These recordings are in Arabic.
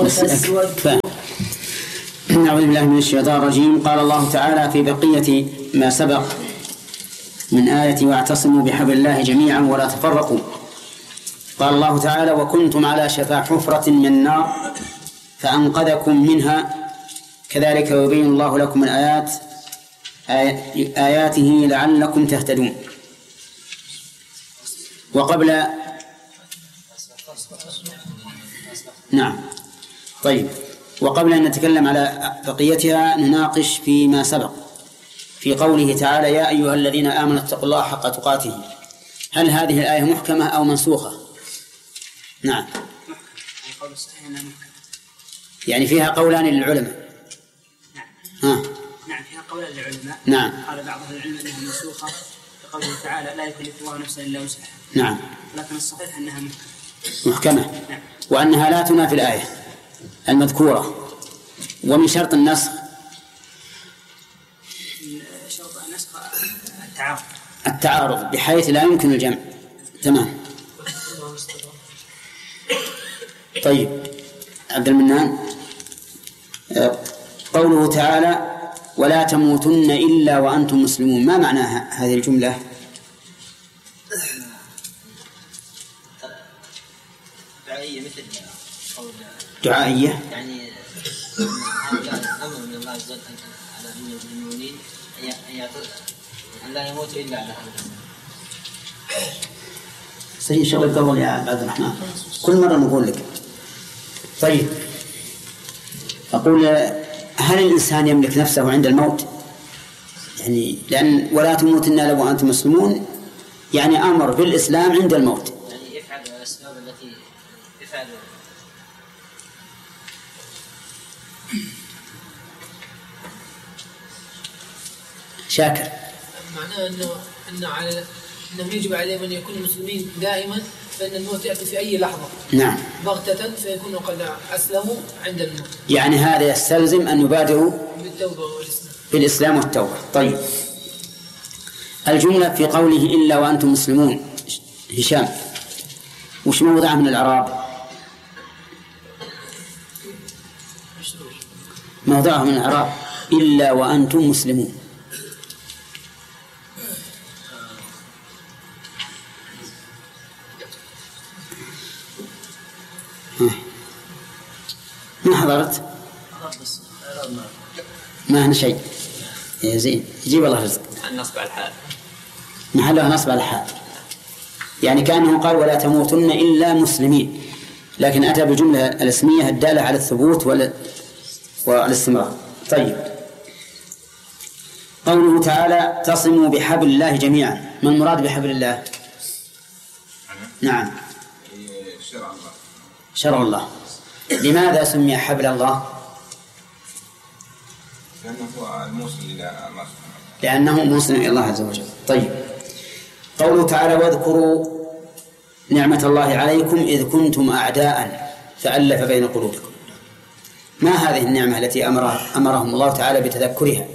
أعوذ بالله من الشيطان الرجيم. قال الله تعالى في بقية ما سبق من آية واعتصموا بحبل الله جميعا ولا تفرقوا. قال الله تعالى: وكنتم على شفا حفرة من النار فأنقذكم منها كذلك يبين الله لكم الآيات آياته لعلكم تهتدون. وقبل وقبل أن نتكلم على بقيتها نناقش فيما سبق في قوله تعالى: يا أيها الذين آمنوا اتقوا الله حق تقاته. هل هذه الآية محكمة أو منسوخة؟ نعم، يعني فيها قولان للعلماء. نعم فيها قولان للعلماء. نعم. قال بعض العلماء أنها منسوخة بقوله تعالى: لا يكلف الله نفسا إلا وسعها. نعم. لكن الصحيح أنها محكمة. نعم. وأنها لا تنافي الآية المذكورة. ومن شرط النسخ التعارض بحيث لا يمكن الجمع. تمام. طيب، عبد المنان، قوله تعالى: ولا تموتن إلا وأنتم مسلمون، ما معنى هذه الجملة؟ دعائية، مثل دعائية، يعني هؤلاء أمر من الله عز وجل على المؤمنين أن لا يموتوا إلا على هذا. سيد شغل قبل يا عبد الرحمن، كل مرة نقول لك. طيب، أقول: هل الإنسان يملك نفسه عند الموت؟ يعني لأن ولا تموتن إلا وأنتم مسلمون يعني أمر بالإسلام عند الموت، يعني يفعل الأسباب التي يفعل. شاكر. معناه أنه يجب عليهم أن يكونوا مسلمين دائما، فإن الموت يأتي في أي لحظة. نعم. بغتة، فيكونوا قد أسلموا عند الموت. يعني هذا يستلزم أن يبادروا بالتوبة والإسلام. بالإسلام والتوبة. طيب، الجملة في قوله إلا وأنتم مسلمون، هشام، وش موضعها من الإعراب؟ موضعها من الإعراب إلا وأنتم مسلمون. ما حضرت؟ ما هنا شيء. يا زين، يجيب الله رزق. النصب على الحال، محلها نصب على الحال، يعني كأنه قال: ولا تموتن إلا مسلمين، لكن أتى بالجملة الاسمية الدالة على الثبوت والاستمرار. طيب، قوله تعالى: اعتصموا بحبل الله جميعا، ما المراد بحبل الله؟ نعم، شرع الله. لماذا سمي حبل الله؟ لأنه موصل إلى الله عز وجل. طيب، قوله تعالى: واذكروا نعمة الله عليكم إذ كنتم أعداء فألف بين قلوبكم. ما هذه النعمة التي أمرهم الله تعالى بتذكرها؟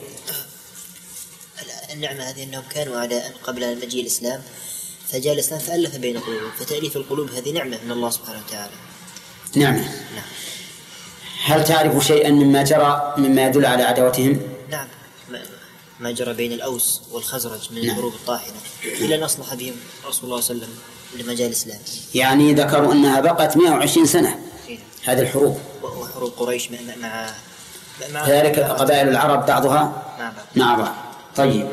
النعمة هذه أنهم كانوا أعداء قبل مجيء الإسلام، فجاء الإسلام فألف بين قلوبهم، فتأليف القلوب هذه نعمة من الله سبحانه وتعالى. نعم. هل تعرف شيئا مما جرى مما يدل على عداوتهم؟ نعم، ما جرى بين الأوس والخزرج من الحروب الطاحنة إلى أن أصلح بهم رسول الله صلى الله عليه وسلم لما جاء الإسلام. يعني ذكروا أنها بقت 120 سنة هذه الحروب، وحروب قريش مع كذلك قبائل العرب بعضها مع بعض. طيب،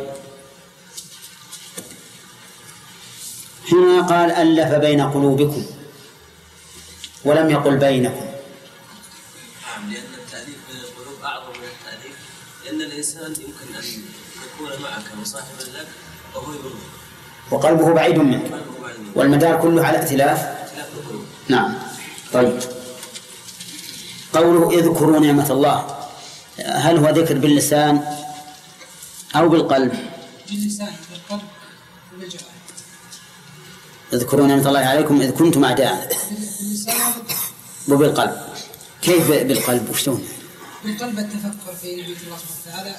هنا قال: ألف بين قلوبكم ولم يقل بينكم. لأن التأليف بين القلوب أعظم من التأليف، لأن الإنسان يمكن أن يكون معك مصاحبا لك وهو يضرك وقلبه بعيد منك، والمدار كله على ائتلاف. نعم. طيب، قوله اذكروا نعمة الله، هل هو ذكر باللسان أو بالقلب؟ باللسان، بالقلب وبالجوارح. اذكروا نعمة الله عليكم إذ كنتم أعداء، وبالقلب. كيف بالقلب وشلون؟ بالقلب التفكر في نعمة الله سبحانه وتعالى،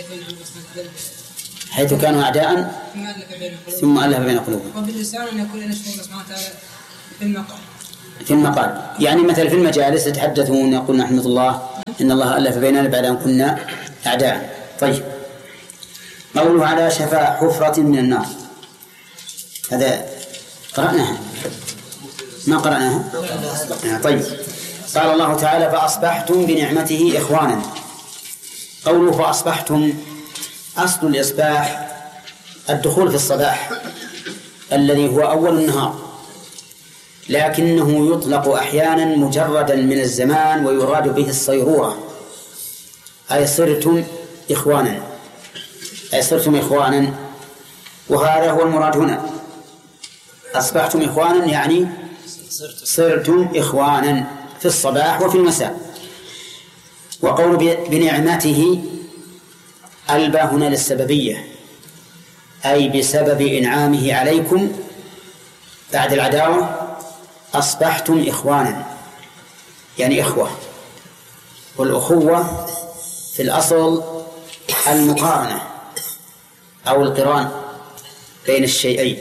حيث كانوا أعداء ثم ألف بين قلوبهم. وباللسان أن يكون نشكر الله سبحانه وتعالى بالمقال. في المقال، يعني مثلا في المجالس يتحدثون يقول نحمد الله إن الله ألف بيننا بعد أن كنا أعداء. طيب، قوله على شفا حفرة من النار، هذا قرأناها ما قرأناها؟ طيب، قال الله تعالى فأصبحتم بنعمته إخوانا. قوله فأصبحتم، أصل الإصباح الدخول في الصباح الذي هو أول النهار، لكنه يطلق أحيانا مجردا من الزمان ويراد به الصيرورة، أي صرتم إخوانا، أي صرتم إخوانا، وهذا هو المراد هنا. أصبحتم إخوانا يعني صرتم إخوانا في الصباح وفي المساء. وقول بنعمته الباء هنا للسببية، أي بسبب إنعامه عليكم بعد العداوة أصبحتم إخوانا، يعني إخوة. والأخوة في الأصل المقارنة أو القران بين الشيئين،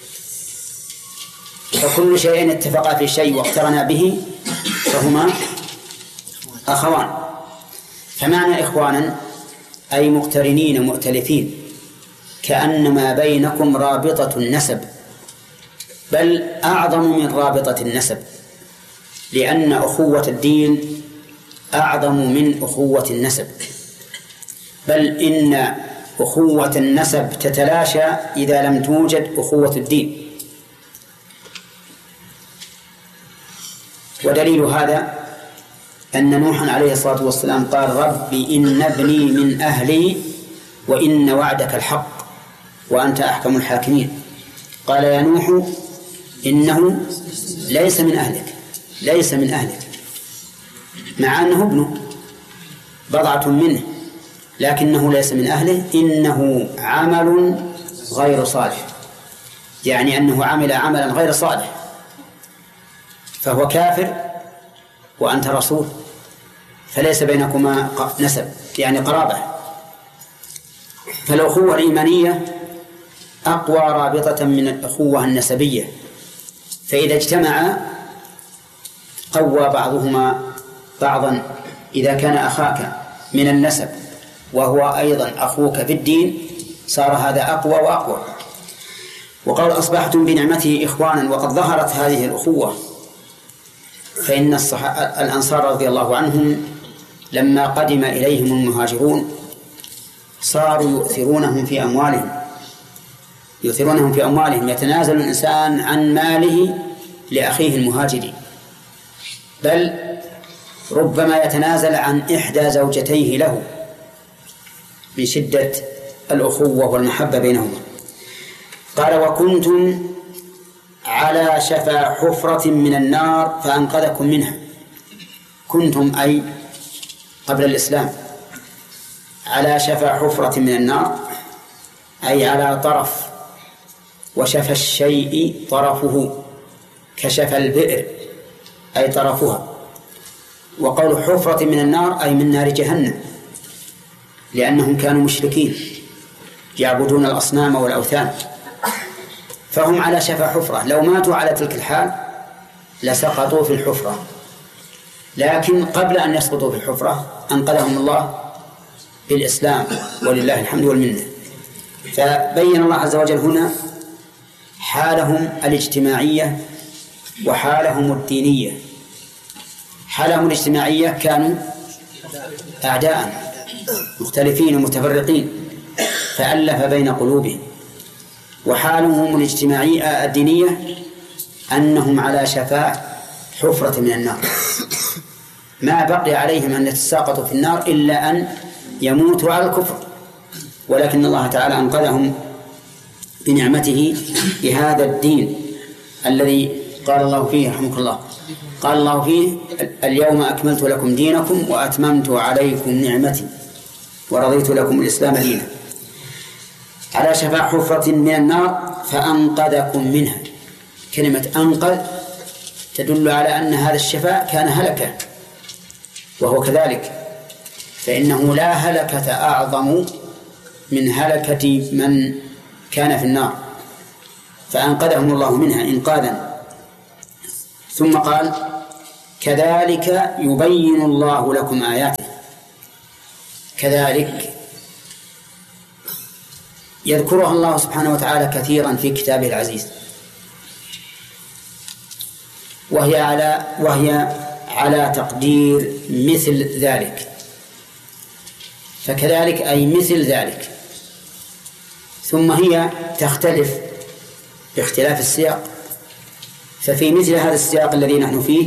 فكل شيء اتفق في شيء واقترنا به فهما أخوان. فمعنى إخوانا أي مقترنين مؤتلفين، كأنما بينكم رابطة النسب، بل أعظم من رابطة النسب، لأن أخوة الدين أعظم من أخوة النسب، بل إن أخوة النسب تتلاشى إذا لم توجد أخوة الدين. ودليل هذا أن نوحا عليه الصلاة والسلام قال رب إن ابني من أهلي وإن وعدك الحق وأنت أحكم الحاكمين. قال يا نوح إنه ليس من أهلك، ليس من أهلك، مع أنه ابنه بضعة منه، لكنه ليس من أهله، إنه عمل غير صالح، يعني أنه عمل عملا غير صالح، فهو كافر وأنت رسول، فليس بينكما نسب يعني قرابة. فالأخوة الإيمانية أقوى رابطة من الأخوة النسبية، فإذا اجتمع قوى بعضهما بعضا. إذا كان أخاك من النسب وهو أيضا أخوك في الدين صار هذا أقوى وأقوى. وقال أصبحتم بنعمته إخوانا، وقد ظهرت هذه الأخوة، فإن الأنصار رضي الله عنهم لما قدم إليهم المهاجرون صاروا يؤثرونهم في أموالهم، يتنازل الإنسان عن ماله لأخيه المهاجر، بل ربما يتنازل عن إحدى زوجتيه له من شدة الأخوة والمحبة بينهما. قال وكنتم على شفا حفرة من النار فأنقذكم منها. كنتم أي قبل الإسلام على شفا حفرة من النار، أي على طرف، وشفى الشيء طرفه، كشف البئر أي طرفها. وقول حفرة من النار أي من نار جهنم، لأنهم كانوا مشركين يعبدون الأصنام والأوثان، فهم على شفا حفرة، لو ماتوا على تلك الحال لسقطوا في الحفرة، لكن قبل أن يسقطوا في الحفرة أنقذهم الله بالإسلام ولله الحمد والمنة. فبين الله عز وجل هنا حالهم الاجتماعية وحالهم الدينية. حالهم الاجتماعية كانوا أعداء مختلفين ومتفرقين فألف بين قلوبهم، وحالهم الاجتماعية الدينية أنهم على شفا حفرة من النار، ما بقي عليهم أن يتساقطوا في النار إلا أن يموتوا على الكفر، ولكن الله تعالى أنقذهم بنعمته بهذا الدين الذي قال الله فيه رحمك الله، قال الله فيه اليوم أكملت لكم دينكم وأتممت عليكم نعمتي ورضيت لكم الإسلام دينا. على شفا حفرة من النار فأنقذكم منها. كلمة أنقذ تدل على أن هذا الشفاء كان هلكة، وهو كذلك، فإنه لا هلكة أعظم من هلكة من كان في النار، فأنقذهم الله منها إنقاذا. ثم قال كذلك يبين الله لكم آياته. كذلك يذكرها الله سبحانه وتعالى كثيرا في كتابه العزيز، وهي على تقدير مثل ذلك. فكذلك أي مثل ذلك. ثم هي تختلف باختلاف السياق، ففي مثل هذا السياق الذي نحن فيه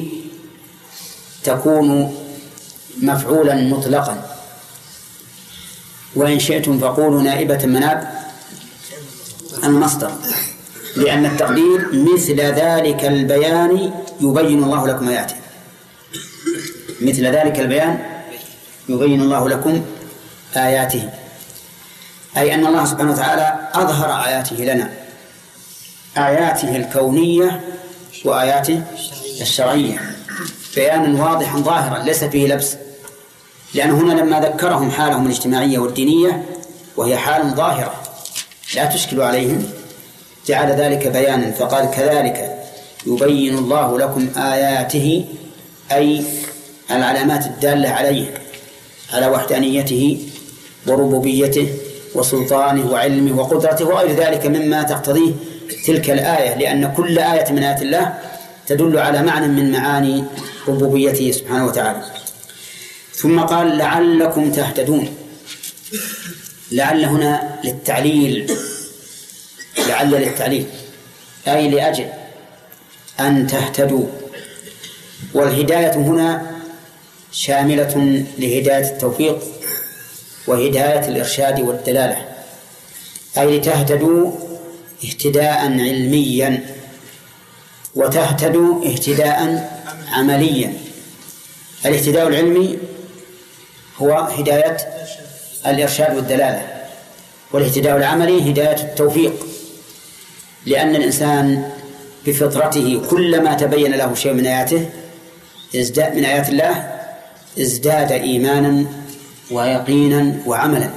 تكون مفعولا مطلقا، وإن شئتم فقولوا نائبة مناب المصدر، لأن التقدير مثل ذلك البيان يبين الله لكم آياته. مثل ذلك البيان يبين الله لكم آياته، أي أن الله سبحانه وتعالى أظهر آياته لنا، آياته الكونية وآياته الشرعية، بيانا واضحا ظاهرا ليس فيه لبس. لأن هنا لما ذكرهم حالهم الاجتماعية والدينية وهي حال ظاهرة لا تشكل عليهم، جعل ذلك بيانا فقال كذلك يبين الله لكم آياته، أي العلامات الدالة عليه على وحدانيته وربوبيته وسلطانه وعلمه وقدرته وغير ذلك مما تقتضيه تلك الآية، لأن كل آية من آيات الله تدل على معنى من معاني ربوبيته سبحانه وتعالى. ثم قال لعلكم تهتدون. لعل هنا للتعليل، لعل للتعليل أي لأجل أن تهتدوا. والهداية هنا شاملة لهداية التوفيق وهداية الإرشاد والدلالة، أي لتهتدوا اهتداء علميا وتهتدوا اهتداء عمليا. الاهتداء العلمي هو هداية الإرشاد والدلالة، والاهتداء العملي هداية التوفيق، لأن الإنسان بفطرته كلما تبين له شيء من آياته من آيات الله ازداد إيمانا ويقينا وعملا.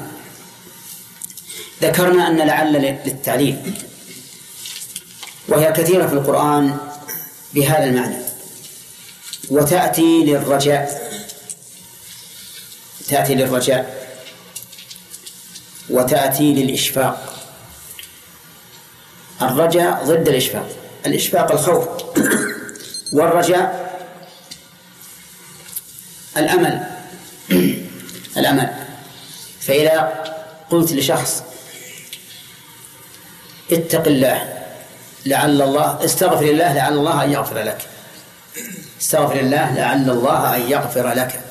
ذكرنا أن لعل للتعليل، وهي كثيرة في القرآن بهذا المعنى، وتأتي للرجاء، تأتي للرجاء وتأتي للإشفاق. الرجاء ضد الإشفاق، الإشفاق الخوف، والرجاء الأمل. فإذا قلت لشخص اتق الله لعل الله، استغفر الله لعل الله أن يغفر لك، استغفر الله لعل الله أن يغفر لك،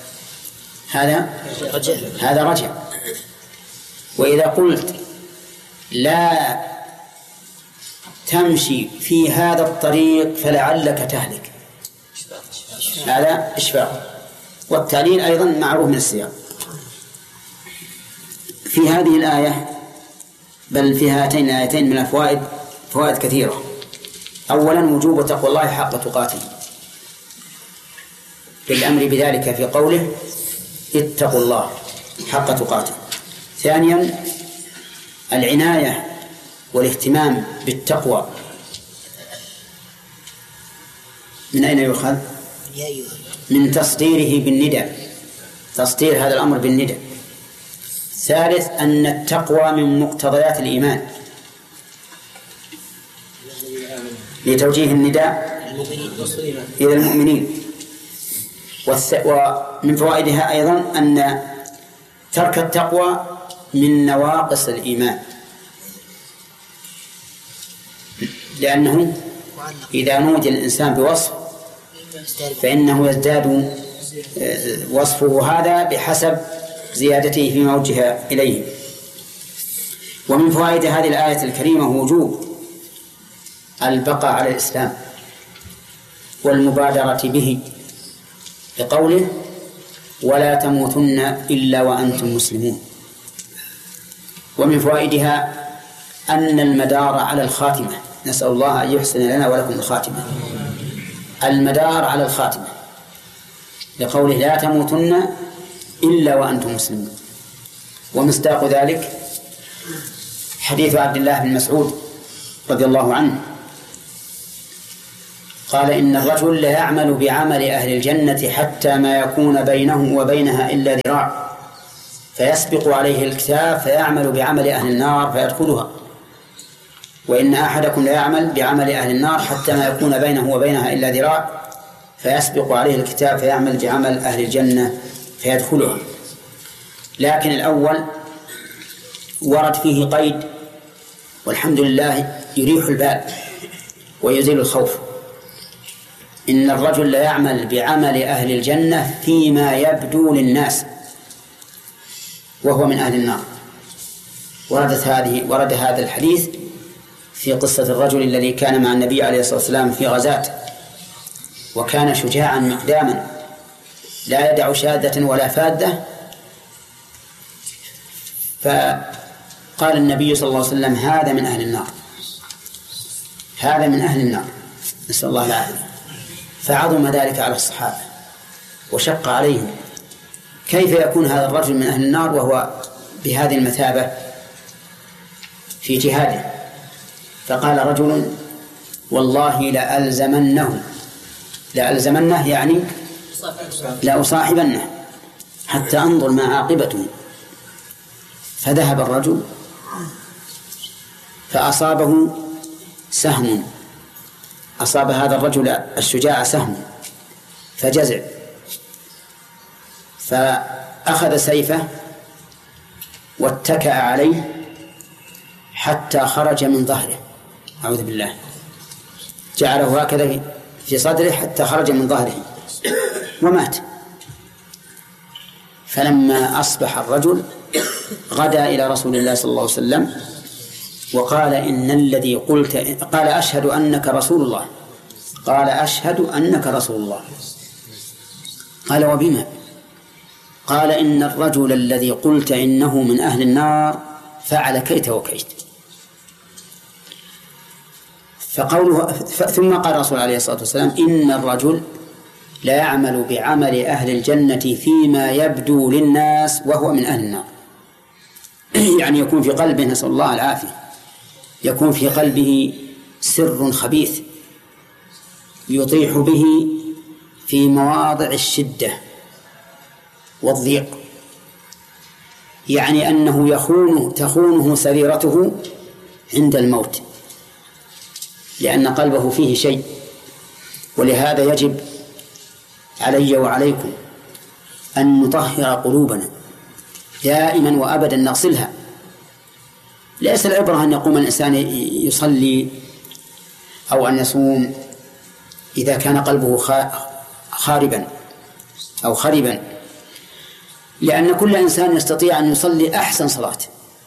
هذا رجاء. وإذا قلت لا تمشي في هذا الطريق فلعلك تهلك، هذا إشفاق. والتعليل أيضا معروف من السياق. في هذه الآية بل في هاتين الآيتين من الفوائد فوائد كثيرة. أولا وجوب تقوى الله حق تقاته بالأمر بذلك في قوله اتقوا الله حق تقاته. ثانيا العناية والاهتمام بالتقوى. من أين يؤخذ؟ من تصديره بالندى، تصدير هذا الأمر بالندى. ثالث أن التقوى من مقتضيات الإيمان لتوجيه النداء إلى المؤمنين. ومن فوائدها أيضا أن ترك التقوى من نواقص الإيمان، لأنه إذا نودي الإنسان بوصف فإنه يزداد وصفه هذا بحسب زيادته فيما وجه إليه. ومن فوائد هذه الآية الكريمة وجوب البقاء على الإسلام والمبادرة به، لقوله ولا تموتن إلا وأنتم مسلمون. ومن فوائدها أن المدار على الخاتمة، نسأل الله أن يحسن لنا ولكم الخاتمة، المدار على الخاتمة، لقوله لا تموتن إلا وأنتم مسلمون. ومصداق ذلك حديث عبد الله بن مسعود رضي الله عنه قال إن الرجل لا يعمل بعمل أهل الجنة حتى ما يكون بينه وبينها إلا ذراع فيسبق عليه الكتاب فيعمل بعمل أهل النار فيدخلها، وإن أحدكم لا يعمل بعمل أهل النار حتى ما يكون بينه وبينها إلا ذراع فيسبق عليه الكتاب فيعمل بعمل أهل الجنة فيدخلها. لكن الأول ورد فيه قيد والحمد لله يريح البال ويزيل الخوف. إن الرجل لا يعمل بعمل أهل الجنة فيما يبدو للناس وهو من أهل النار. ورد هذا الحديث في قصة الرجل الذي كان مع النبي عليه الصلاة والسلام في غزاة، وكان شجاعا مقداما لا يدع شاذة ولا فاذة، فقال النبي صلى الله عليه وسلم هذا من أهل النار، هذا من أهل النار، نسأل الله العافية. فعظم ذلك على الصحابة وشق عليهم، كيف يكون هذا الرجل من أهل النار وهو بهذه المثابة في جهاده؟ فقال رجل والله لألزمنه يعني لأصاحبنه حتى أنظر ما عاقبته. فذهب الرجل فأصابه سهم، أصاب هذا الرجل الشجاع سهم فجزع، فأخذ سيفه واتكأ عليه حتى خرج من ظهره، أعوذ بالله، جعله هكذا في صدره حتى خرج من ظهره ومات. فلما أصبح الرجل غدا إلى رسول الله صلى الله عليه وسلم وقال إن الذي قلت، قال أشهد أنك رسول الله، قال أشهد أنك رسول الله. قال وبما؟ قال إن الرجل الذي قلت إنه من أهل النار فعل كيت وكيت. ثم قال الرسول عليه الصلاة والسلام إن الرجل لا يعمل بعمل أهل الجنة فيما يبدو للناس وهو من أهل النار. يعني يكون في قلبه، نسأل الله العافية، يكون في قلبه سر خبيث يطيح به في مواضع الشدة والضيق، يعني أنه تخونه سريرته عند الموت، لأن قلبه فيه شيء. ولهذا يجب علي وعليكم أن نطهر قلوبنا دائما وأبدا، نغسلها. ليس العبرة أن يقوم الإنسان يصلي أو أن يصوم إذا كان قلبه خاربا أو خربا، لأن كل إنسان يستطيع أن يصلي أحسن صلاة،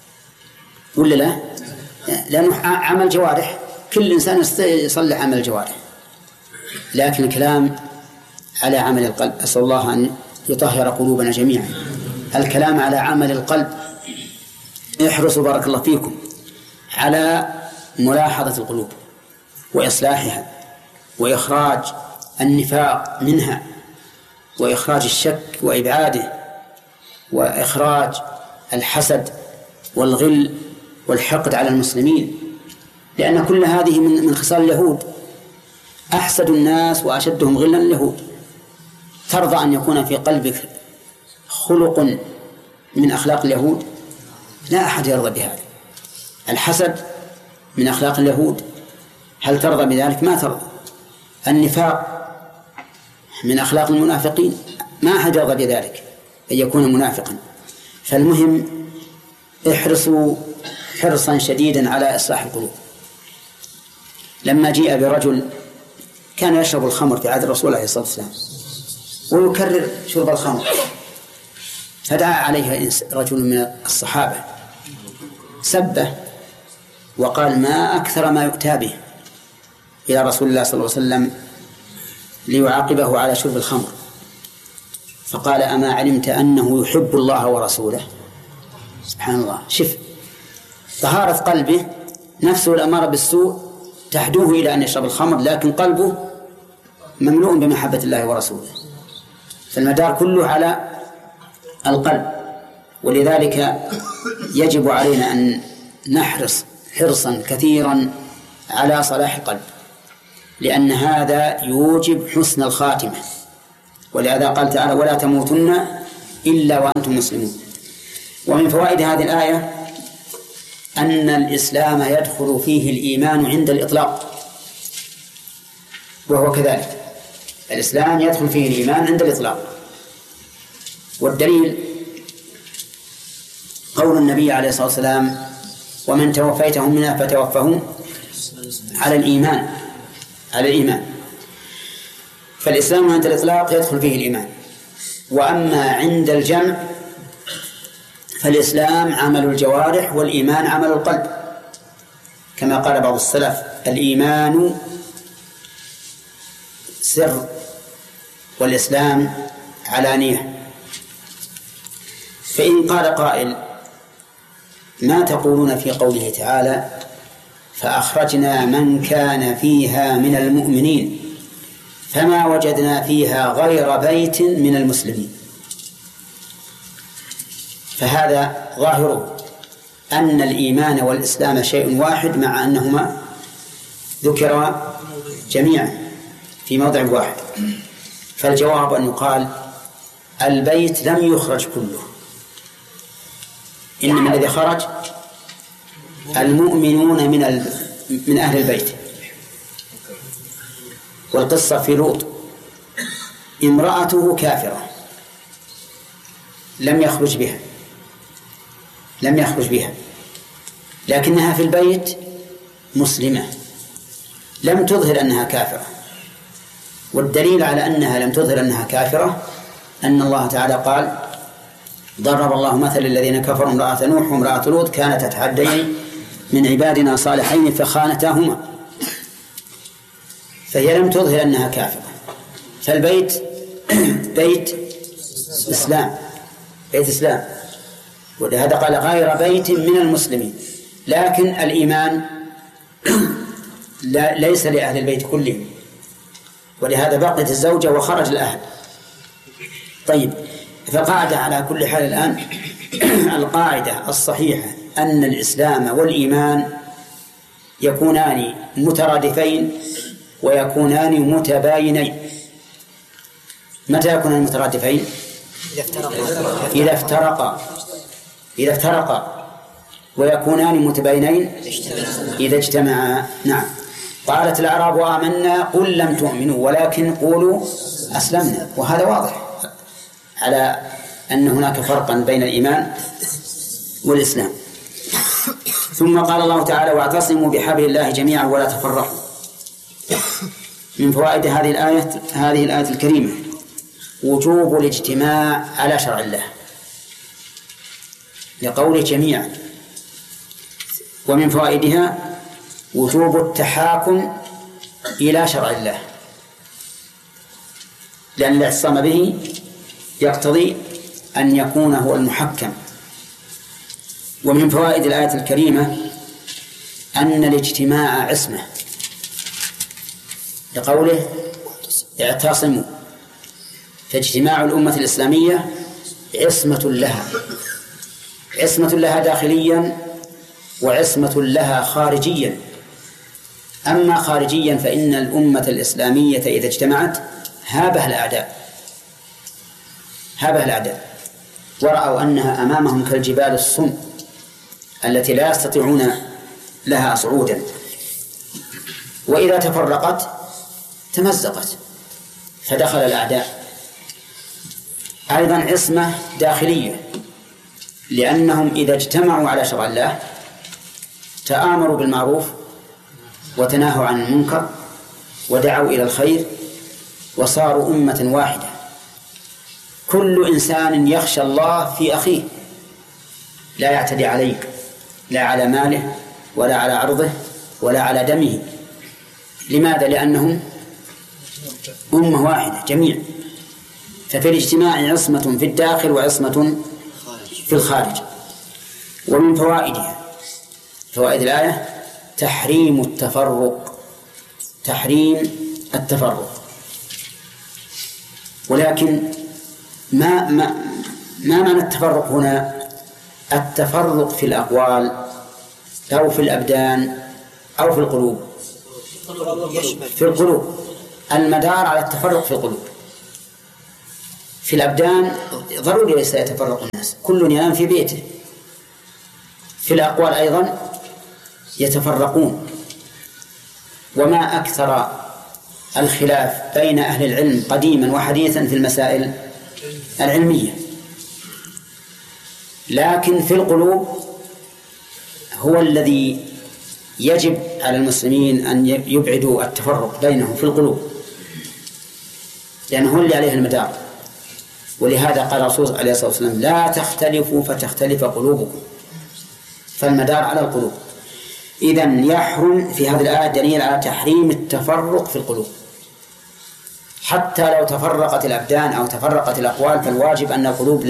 ولا لا؟ لأنه عمل جوارح، كل إنسان يستطيع يصلي عمل جوارح، لكن الكلام على عمل القلب. أسأل الله أن يطهر قلوبنا جميعا. الكلام على عمل القلب، احرصوا بارك الله فيكم على ملاحظة القلوب وإصلاحها وإخراج النفاق منها وإخراج الشك وإبعاده وإخراج الحسد والغل والحقد على المسلمين، لأن كل هذه من خصال اليهود. أحسد الناس وأشدهم غلا اليهود. ترضى أن يكون في قلبك خلق من أخلاق اليهود؟ لا أحد يرضى بهذا. الحسد من أخلاق اليهود، هل ترضى بذلك؟ ما ترضى. النفاق من أخلاق المنافقين، ما أحد يرضى بذلك أن يكون منافقا. فالمهم احرصوا حرصا شديدا على إصلاح القلوب. لما جيء برجل كان يشرب الخمر في عهد الرسول عليه الصلاة والسلام ويكرر شرب الخمر، فدعا عليه رجل من الصحابة سبه وقال ما أكثر ما يؤتى به إلى رسول الله صلى الله عليه وسلم ليعاقبه على شرب الخمر. فقال أما علمت أنه يحب الله ورسوله؟ سبحان الله، شف طهارة قلبه، نفسه الأمارة بالسوء تحدوه إلى أن يشرب الخمر، لكن قلبه مملوء بمحبة الله ورسوله. فالمدار كله على القلب. ولذلك يجب علينا أن نحرص حرصا كثيرا على صلاح القلب لأن هذا يوجب حسن الخاتمة، ولهذا قال تعالى ولا تموتن إلا وأنتم مسلمون. ومن فوائد هذه الآية أن الإسلام يدخل فيه الإيمان عند الإطلاق، وهو كذلك، الإسلام يدخل فيه الإيمان عند الإطلاق. والدليل قول النبي عليه الصلاة والسلام ومن توفيتهم منا فتوفهم على الإيمان. فالإسلام عند الإطلاق يدخل فيه الإيمان. وأما عند الجمع فالإسلام عمل الجوارح والإيمان عمل القلب، كما قال بعض السلف الإيمان سر والإسلام علانية. فإن قال قائل ما تقولون في قوله تعالى فأخرجنا من كان فيها من المؤمنين فما وجدنا فيها غير بيت من المسلمين؟ فهذا ظاهره أن الإيمان والإسلام شيء واحد، مع أنهما ذكرا جميعا في موضع واحد. فالجواب أن يقال البيت لم يخرج كله، إنما الذي خرج المؤمنون من أهل البيت. والقصة في لوط امرأته كافرة لم يخرج بها لكنها في البيت مسلمة لم تظهر أنها كافرة. والدليل على أنها لم تظهر أنها كافرة أن الله تعالى قال ضرب الله مثل الذين كفروا امرأة نوح وامرأة لوط كانتا تحدين من عبادنا صالحين فخانتاهما، فهي لم تظهر أنها كافرة. فالبيت بيت إسلام، ولهذا قال غير بيت من المسلمين. لكن الإيمان ليس لأهل البيت كلهم، ولهذا بقيت الزوجة وخرج الأهل. طيب، فقاعدة على كل حال الآن القاعدة الصحيحة أن الإسلام والإيمان يكونان مترادفين ويكونان متباينين. متى يكونان مترادفين؟ إذا افترقا، ويكونان متباينين إذا اجتمعا. نعم. قالت الأعراب آمنا قل لم تؤمنوا ولكن قولوا أسلمنا، وهذا واضح على أن هناك فرقا بين الإيمان والإسلام. ثم قال الله تعالى واعتصموا بحبل الله جميعا ولا تفرقوا. من فوائد هذه الآية الكريمة وجوب الاجتماع على شرع الله لقوله جميعا. ومن فوائدها وجوب التحاكم إلى شرع الله، لأن الاعتصام به يقتضي أن يكون هو المحكم. ومن فوائد الآية الكريمة أن الاجتماع عصمة لقوله اعتصموا، فاجتماع الأمة الإسلامية عصمة لها داخليا وعصمة لها خارجيا. أما خارجيا فإن الأمة الإسلامية إذا اجتمعت هابها الأعداء ورأوا أنها أمامهم كالجبال الصم التي لا يستطيعون لها صعودا، وإذا تفرقت تمزقت فدخل الأعداء. أيضا عصمة داخلية، لأنهم إذا اجتمعوا على شرع الله تآمروا بالمعروف وتناهوا عن المنكر ودعوا إلى الخير وصاروا أمة واحدة. كل إنسان يخشى الله في أخيه، لا يعتدي عليه لا على ماله ولا على عرضه ولا على دمه. لماذا؟ لأنهم أمة واحدة جميع. ففي الاجتماع عصمة في الداخل وعصمة في الخارج. ومن فوائد الآية تحريم التفرق. ولكن ما معنى التفرق هنا؟ التفرق في الأقوال أو في الأبدان أو في القلوب؟ في القلوب. المدار على التفرق في القلوب. في الأبدان ضروري ليس يتفرق الناس، كل ينام في بيته. في الأقوال أيضا يتفرقون. وما أكثر الخلاف بين أهل العلم قديما وحديثا في المسائل العلمية، لكن في القلوب هو الذي يجب على المسلمين أن يبعدوا التفرق بينهم في القلوب، لأنه هو اللي عليه المدار. ولهذا قال الرسول عليه الصلاة والسلام: لا تختلفوا فتختلف قلوبكم. فالمدار على القلوب. إذن يحرم في هذه الآية دليل على تحريم التفرق في القلوب. حتى لو تفرقت الأبدان أو تفرقت الأقوال فالواجب أن القلوب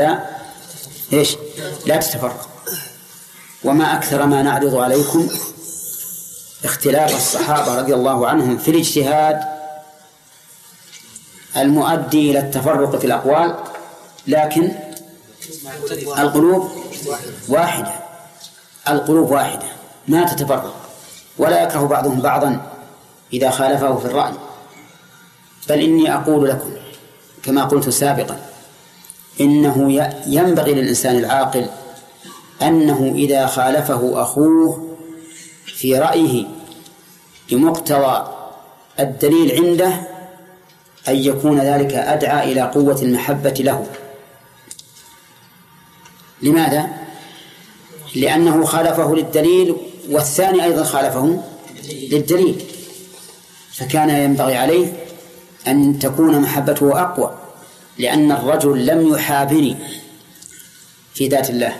لا تتفرق. وما أكثر ما نعرض عليكم اختلاف الصحابة رضي الله عنهم في الاجتهاد المؤدي إلى التفرق في الأقوال، لكن القلوب واحدة. القلوب واحدة ما تتفرق، ولا يكره بعضهم بعضا إذا خالفه في الرأي. بل إني أقول لكم كما قلت سابقا إنه ينبغي للإنسان العاقل أنه إذا خالفه أخوه في رأيه بمقتضى الدليل عنده أن يكون ذلك أدعى إلى قوة المحبة له. لماذا؟ لأنه خالفه للدليل، والثاني أيضا خالفه للدليل، فكان ينبغي عليه أن تكون محبته أقوى، لأن الرجل لم يحابني في ذات الله،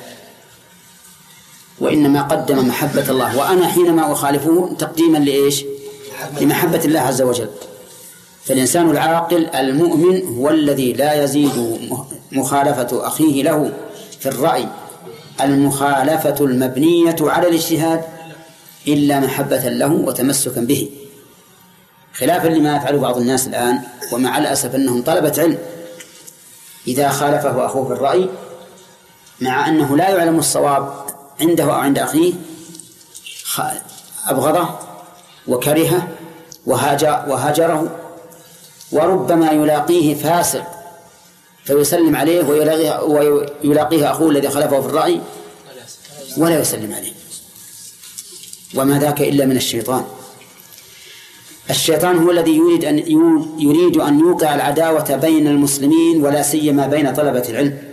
وإنما قدم محبة الله، وأنا حينما أخالفه تقديما لمحبة الله عز وجل. فالإنسان العاقل المؤمن هو الذي لا يزيد مخالفة أخيه له في الرأي المخالفة المبنية على الاجتهاد إلا محبة له وتمسكا به، خلافا لما يفعل بعض الناس الآن، ومع الأسف أنهم طلبة علم إذا خالفه أخوه في الرأي مع أنه لا يعلم الصواب عنده أو عند أخيه أبغضه وكرهه وهاجره، وربما يلاقيه فاسق فيسلم عليه ويلاقيه أخوه الذي خالفه في الرأي ولا يسلم عليه. وما ذاك إلا من الشيطان. الشيطان هو الذي يريد أن يوقع العداوة بين المسلمين ولا سيما بين طلبة العلم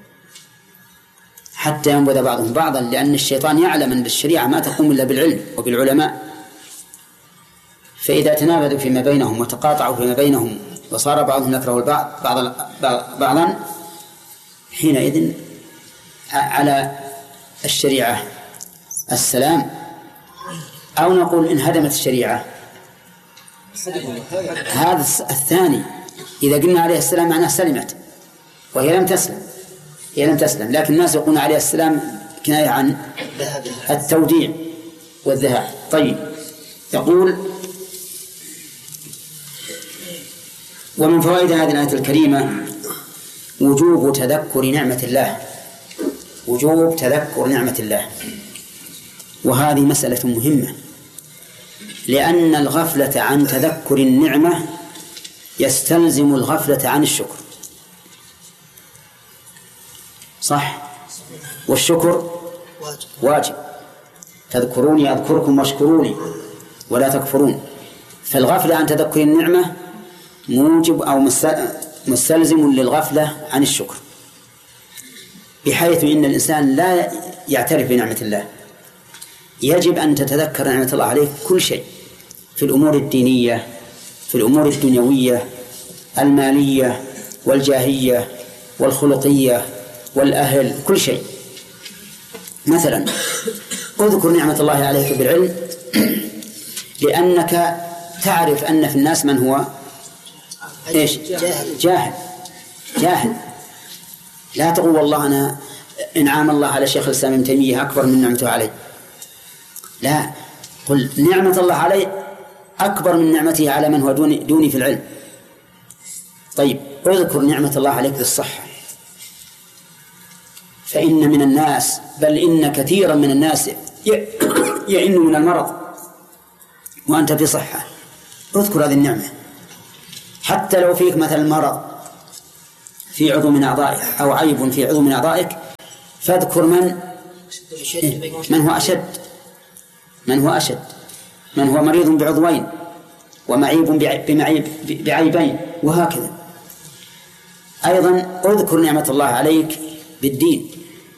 حتى ينبذ بعضهم بعضا، لأن الشيطان يعلم أن الشريعة ما تقوم إلا بالعلم وبالعلماء. فإذا تنابذوا فيما بينهم وتقاطعوا فيما بينهم وصار بعضهم يكره البعض بعضا، حينئذ على الشريعة السلام، أو نقول انهدمت الشريعة. هذا الثاني إذا قلنا عليه السلام معناه سلمت، وهي لم تسلم. لكن الناس يقولون عليه السلام كناية عن التوديع والذهاب. طيب، يقول: ومن فوائد هذه الآية الكريمة وجوب تذكر نعمة الله. وهذه مسألة مهمة، لأن الغفلة عن تذكر النعمة يستلزم الغفلة عن الشكر. صح؟ والشكر واجب. تذكروني أذكركم واشكروني ولا تكفرون. فالغفلة عن تذكر النعمة موجب أو مستلزم للغفلة عن الشكر، بحيث إن الإنسان لا يعترف بنعمة الله. يجب أن تتذكر نعمة الله عليك كل شيء، في الأمور الدينية، في الأمور الدنيوية، المالية والجاهية والخلقية والأهل، كل شيء. مثلا اذكر نعمة الله عليك بالعلم، لأنك تعرف أن في الناس من هو جاهل. لا تقول والله أنا إنعام الله على شيخ الإسلام ابن تيمية أكبر من نعمته علي. لا، قل نعمة الله علي أكبر من نعمته على من هو دوني في العلم. طيب، اذكر نعمة الله عليك بالصحة، فإن من الناس، بل إن كثيرا من الناس يئن من المرض وأنت في صحة، اذكر هذه النعمة. حتى لو فيك مثلا مرض في عضو من أعضائك أو عيب في عضو من أعضائك، فاذكر من هو أشد، من هو مريض بعضوين ومعيب بعيبين، وهكذا. أيضا اذكر نعمة الله عليك بالدين،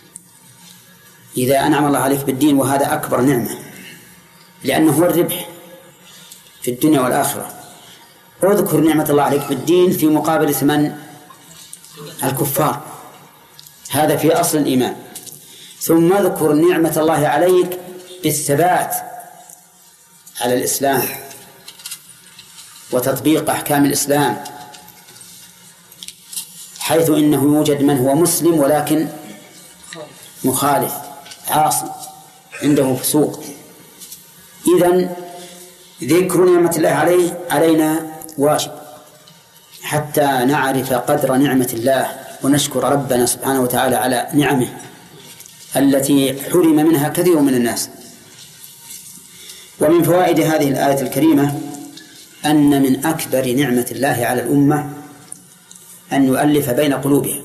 إذا أنعم الله عليك بالدين، وهذا أكبر نعمة لأنه هو الربح في الدنيا والآخرة. اذكر نعمة الله عليك بالدين في مقابلة من؟ الكفار، هذا في أصل الإيمان. ثم اذكر نعمة الله عليك بالثبات على الإسلام وتطبيق أحكام الإسلام، حيث إنه يوجد من هو مسلم ولكن مخالف عاصي عنده فسوق. إذن ذكر نعمة الله علينا واجب حتى نعرف قدر نعمة الله ونشكر ربنا سبحانه وتعالى على نعمه التي حرم منها كثير من الناس. ومن فوائد هذه الآية الكريمة أن من أكبر نعمة الله على الأمة أن يؤلف بين قلوبها،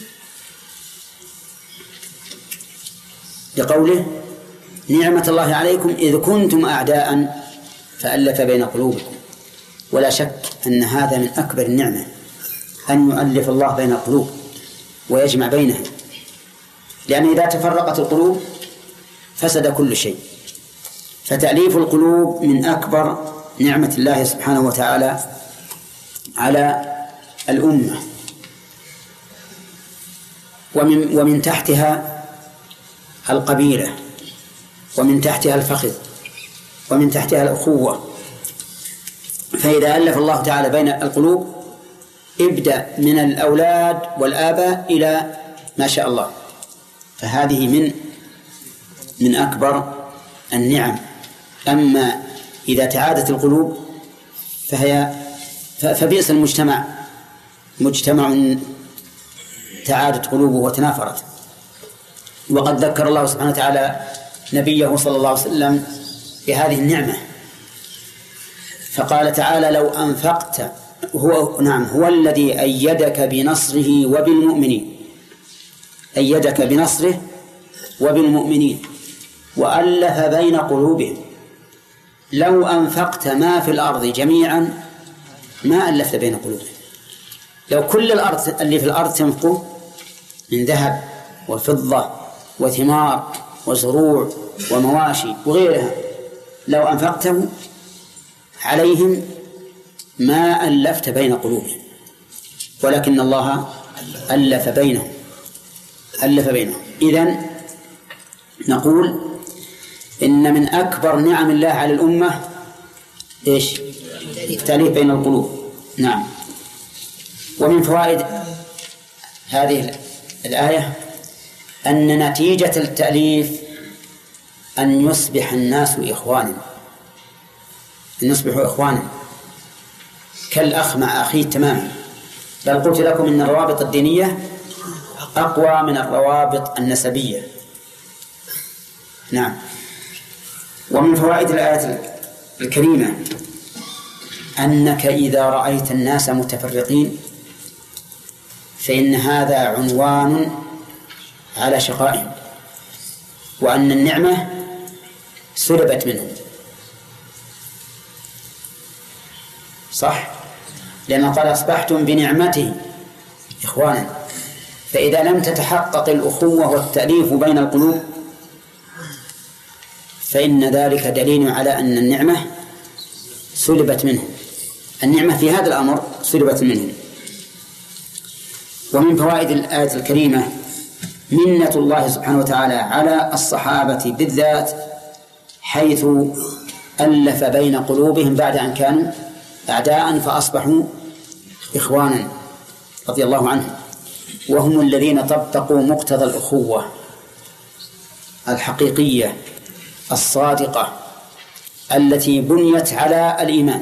لقوله نعمة الله عليكم إذ كنتم أعداء فألف بين قلوبكم. ولا شك أن هذا من أكبر النعمة، أن يؤلف الله بين القلوب ويجمع بينها، لأن إذا تفرقت القلوب فسد كل شيء. فتأليف القلوب من أكبر نعمة الله سبحانه وتعالى على الأمة. ومن تحتها القبيلة، ومن تحتها الفخذ، ومن تحتها الأخوة. فإذا ألف الله تعالى بين القلوب ابدأ من الأولاد والآباء إلى ما شاء الله، فهذه من أكبر النعم. أما إذا تعادت القلوب فبئس المجتمع، مجتمع تعادت قلوبه وتنافرت. وقد ذكر الله سبحانه وتعالى نبيه صلى الله عليه وسلم بهذه النعمة، فقال تعالى لو أنفقت هو الذي أيدك بنصره وبالمؤمنين، أيدك بنصره وبالمؤمنين وألف بين قلوبهم. لو أنفقت ما في الأرض جميعا ما ألفت بين قلوبهم. لو كل الأرض اللي في الأرض تنفقه من ذهب وفضة وثمار وزروع ومواشي وغيرها، لو أنفقته عليهم ما ألفت بين قلوبهم، ولكن الله ألف بينهم. إذن نقول إن من أكبر نعم الله على الأمة إيش؟ التأليف بين القلوب. نعم. ومن فوائد هذه الآية أن نتيجة التأليف أن يصبح الناس إخوانا، أن يصبحوا إخوانا كالأخ مع أخيه تماما. بل قلت لكم إن الروابط الدينية أقوى من الروابط النسبية. نعم. ومن فوائد الآية الكريمة أنك إذا رأيت الناس متفرقين فإن هذا عنوان على شقائهم، وأن النعمة سلبت منهم. صح؟ لأنه قال أصبحتم بنعمته إخوانا. فإذا لم تتحقق الأخوة والتأليف بين القلوب فإن ذلك دليل على أن النعمة سلبت منهم، النعمة في هذا الأمر سلبت منهم. ومن فوائد الآية الكريمة منة الله سبحانه وتعالى على الصحابة بالذات، حيث ألف بين قلوبهم بعد أن كانوا أعداء فأصبحوا إخوانا رضي الله عنهم، وهم الذين طبقوا مقتضى الأخوة الحقيقية الصادقة التي بنيت على الإيمان،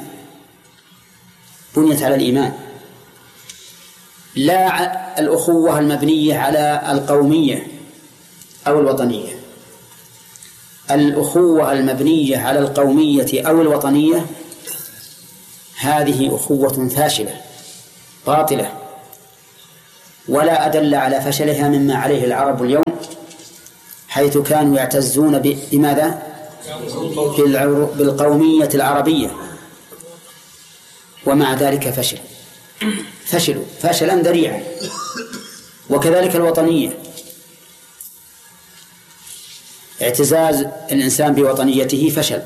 لا الأخوة المبنية على القومية أو الوطنية. الأخوة المبنية على القومية أو الوطنية هذه أخوة فاشلة باطلة، ولا أدل على فشلها مما عليه العرب اليوم، حيث كانوا يعتزون بماذا؟ بالقومية العربية، ومع ذلك فشلوا فشلا ذريعا. وكذلك الوطنية، اعتزاز الإنسان بوطنيته فشل.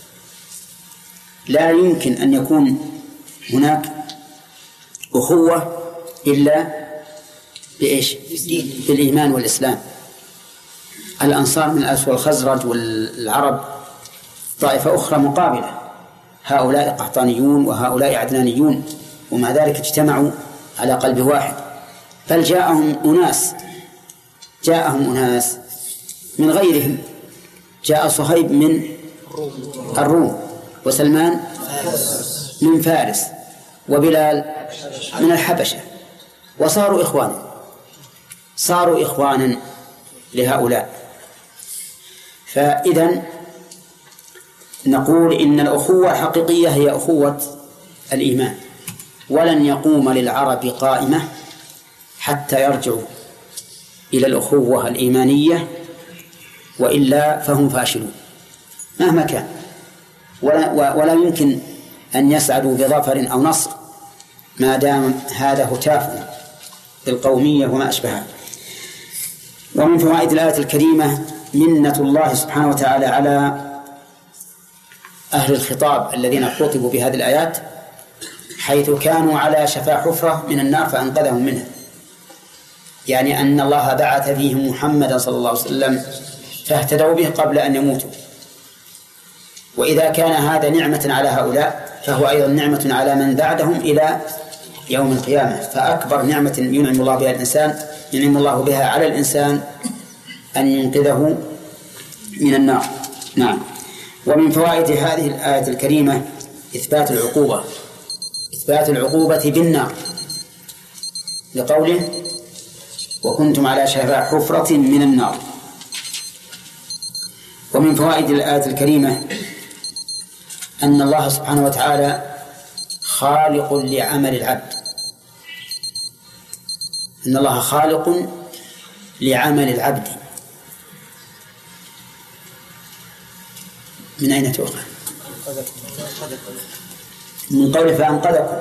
لا يمكن أن يكون هناك أخوة إلا بإيش؟ بالإيمان والإسلام. الأنصار من الأوس والخزرج والعرب طائفة أخرى مقابلة، هؤلاء قحطانيون وهؤلاء عدنانيون، ومع ذلك اجتمعوا على قلب واحد. بل جاءهم أناس من غيرهم. جاء صهيب من الروم، وسلمان من فارس، وبلال من الحبشة، صاروا إخوانا لهؤلاء. فإذن نقول إن الأخوة الحقيقية هي أخوة الإيمان، ولن يقوم للعرب قائمة حتى يرجعوا إلى الأخوة الإيمانية، وإلا فهم فاشلون مهما كان، ولا يمكن أن يسعدوا بظفر أو نصر ما دام هذا هتاف بالقومية وما أشبهها. ومن فوائد الآية الكريمة منة الله سبحانه وتعالى على أهل الخطاب الذين خطبوا بهذه الآيات، حيث كانوا على شفا حفرة من النار فأنقذهم منها. يعني أن الله بعث فيهم محمدا صلى الله عليه وسلم فاهتدوا به قبل أن يموتوا. وإذا كان هذا نعمة على هؤلاء، فهو أيضا نعمة على من بعدهم إلى يوم القيامة. فأكبر نعمة ينعم الله بها على الإنسان أن ينقذه من النار. نعم. ومن فوائد هذه الآية الكريمة إثبات العقوبة بالنار، لقوله وكنتم على شفا حفرة من النار. ومن فوائد الآية الكريمة أن الله سبحانه وتعالى خالق لعمل العبد، إن الله خالق لعمل العبد. من أين تؤخذ؟ من قوله فأنقذكم،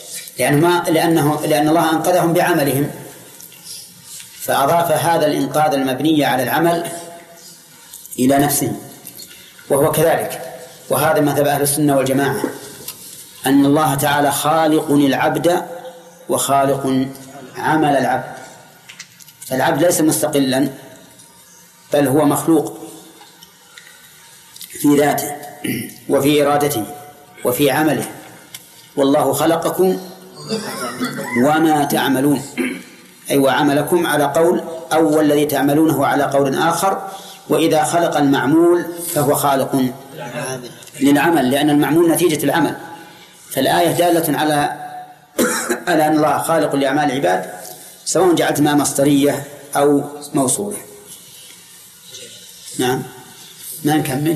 لأن الله أنقذهم بعملهم، فأضاف هذا الإنقاذ المبني على العمل إلى نفسه، وهو كذلك. وهذا مذهب أهل السنة والجماعة، أن الله تعالى خالق العبد وخالق عمل العبد. فالعبد ليس مستقلا، بل هو مخلوق في ذاته وفي إرادته وفي عمله. والله خلقكم وما تعملون، أي وعملكم على قول، أو الذي تعملونه على قول آخر. وإذا خلق المعمول فهو خالق للعمل، لأن المعمول نتيجة العمل. فالآية دالة على أن الله خالق لأعمال العباد، سواء جعلت ما مصدرية أو موصولة. نعم. ما نكمل.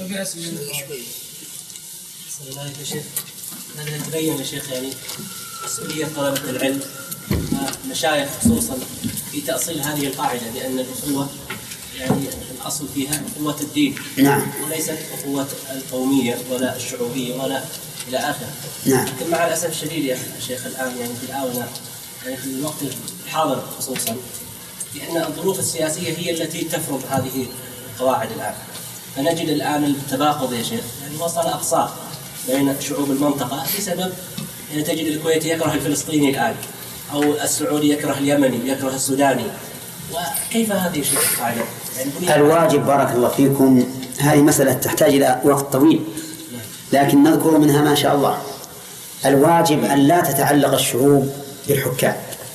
تبين يا شيخ يعني مسؤولية طلبة العلم المشايخ خصوصا في تأصيل هذه القاعدة، لأن الأخوة يعني الأصل فيها أخوة الدين، نعم، وليست أخوة القومية ولا الشعوبية ولا إلى آخره. نعم. لكن مع الأسف الشديد يا شيخ الآن يعني في الآونة، يعني في الوقت الحاضر خصوصا، لأن الظروف السياسية هي التي تفرض هذه القواعد الآن. فنجد الآن التباغض يا شيخ يعني وصل أقصاه بين شعوب المنطقة بسبب يعني تجد الكويتي يكره الفلسطيني الآن، أو السعودي يكره اليمني، يكره السوداني. وكيف هذه شيء القاعدة؟ يعني الواجب بارك الله فيكم، هذه مسألة تحتاج إلى وقت طويل، لكن نذكر منها ما شاء الله. الواجب أن لا تتعلق الشعوب بالحكام.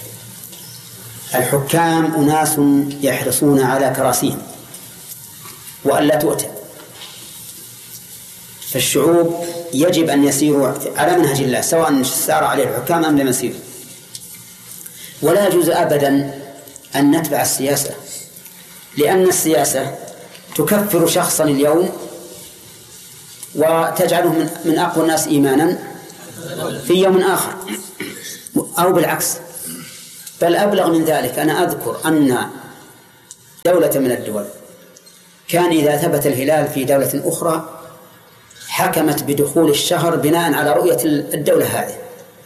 الحكام أناس يحرصون على كراسيهم وأن لا تؤتى. فالشعوب يجب أن يسيروا على منهج الله، سواء سار عليه الحكام أم لم يسيروا. ولا يجوز أبدا أن نتبع السياسة، لأن السياسة تكفر شخصا اليوم وتجعله من أقوى الناس إيمانا في يوم آخر، أو بالعكس. بل أبلغ من ذلك، أنا أذكر أن دولة من الدول كان إذا ثبت الهلال في دولة أخرى حكمت بدخول الشهر بناء على رؤية الدولة هذه،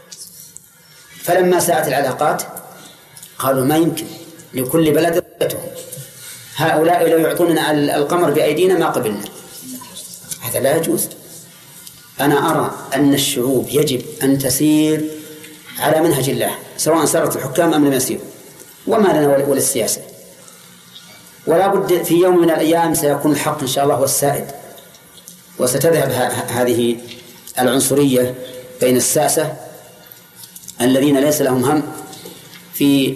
فلما ساءت العلاقات قالوا ما يمكن، لكل بلد رؤيته، هؤلاء لو يعطوننا القمر بأيدينا ما قبلنا، هذا لا يجوز. أنا أرى أن الشعوب يجب أن تسير على منهج الله، سواء سارت الحكام أم لم يسيروا، وما لنا وللسياسة. ولا بد في يوم من الأيام سيكون الحق إن شاء الله هو السائد، وستذهب هذه العنصرية بين الساسة الذين ليس لهم هم في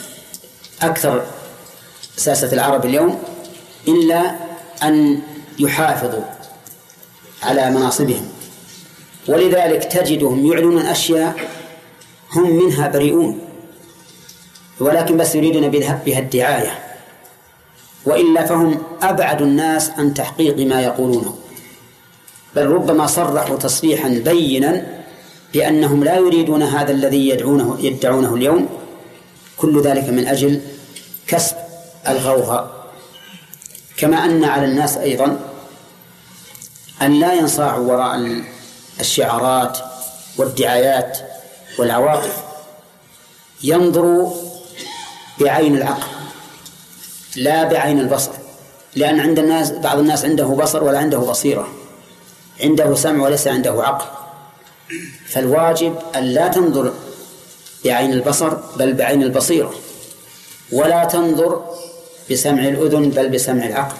أكثر ساسة العرب اليوم إلا أن يحافظوا على مناصبهم، ولذلك تجدهم يعلنون أشياء هم منها بريئون، ولكن بس يريدون بها الدعاية، وإلا فهم أبعد الناس عن تحقيق ما يقولونه، بل ربما صرحوا تصريحا بينا بأنهم لا يريدون هذا الذي يدعونه اليوم، كل ذلك من أجل كسب الغوغاء. كما أن على الناس أيضا أن لا ينصاعوا وراء الشعارات والدعايات والعواطف، ينظروا بعين العقل لا بعين البصر، لأن عند الناس بعض الناس عنده بصر ولا عنده بصيرة، عنده سمع وليس عنده عقل. فالواجب أن لا تنظر بعين البصر بل بعين البصيرة، ولا تنظر بسمع الأذن بل بسمع العقل،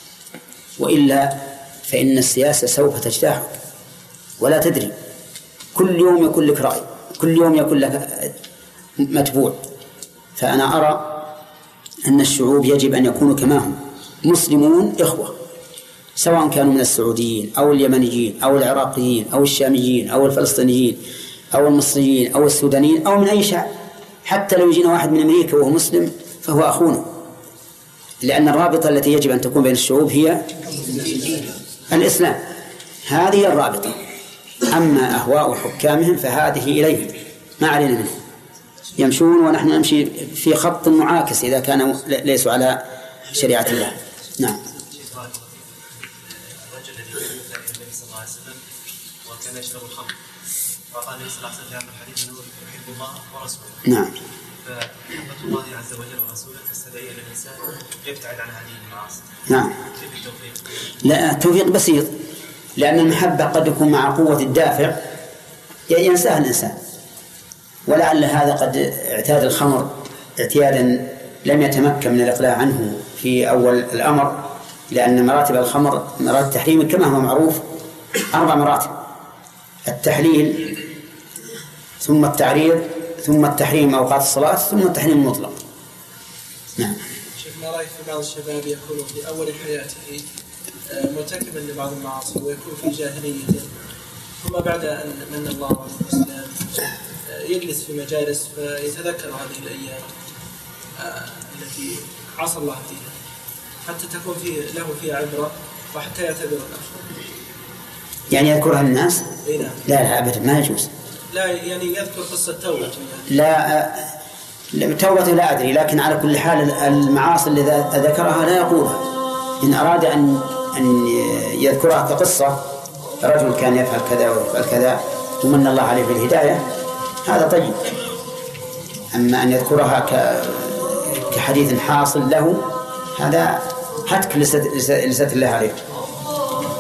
وإلا فإن السياسة سوف تجتاحك ولا تدري، كل يوم يكون لك رأي، كل يوم يكون لك متبوع. فأنا أرى أن الشعوب يجب أن يكونوا كما هم مسلمون إخوة، سواء كانوا من السعوديين أو اليمنيين أو العراقيين أو الشاميين أو الفلسطينيين أو المصريين أو السودانيين أو من أي شعب، حتى لو يجينا واحد من أمريكا وهو مسلم فهو أخونا، لأن الرابطة التي يجب أن تكون بين الشعوب هي الإسلام، هذه الرابطة. أما أهواء حكامهم فهذه إليهم، ما علينا منهم، يمشون ونحن نمشي في خط معاكس إذا كانوا ليسوا على شريعة الله. نعم. الرجل الذي كان يؤتى الى النبي صلى الله عليه وسلم وكان يشرب الخمر، وقال النبي صلى الله عليه وسلم في هذا الحديث انه يحب الله ورسوله. نعم. فمحبة الله عز وجل ورسوله تستدعي الى الانسان يبتعد عن هذه المعاصي. نعم. كيف التوفيق؟ لا، التوفيق بسيط، لأن المحبة قد يكون مع قوة الدافع ينساها الإنسان، ولعل هذا قد اعتاد الخمر اعتيادا لم يتمكن من الإقلاع عنه في أول الأمر، لأن مراتب الخمر مراتب التحريم كما هو معروف 4 مراتب: التحليل ثم التعريض ثم التحريم أوقات الصلاة ثم التحريم المطلق. نعم. شيخ، ما رأيك في بعض الشباب يكون في أول حياته مرتكبا لبعض المعاصي ويكون في جاهليته، ثم بعد أن من الله على الإسلام يجلس في مجالس فيتذكر هذه الأيام التي عصى الله فيها حتى تكون له فيها عبرة وحتى يعتبر الآخر؟ يعني يذكرها الناس؟ نعم. لا أبدا، ما يجوز. لا، يعني يذكر قصة توبة. لا، توبته لا أدري، لكن على كل حال المعاصي اللي ذكرها لا يقولها. إن أراد أن يذكرها كقصة، رجل كان يفعل كذا ويفعل كذا ومن الله عليه بالهداية، هذا طيب. أما أن يذكرها كحديث حاصل له، هذا هتك لست الله عليه.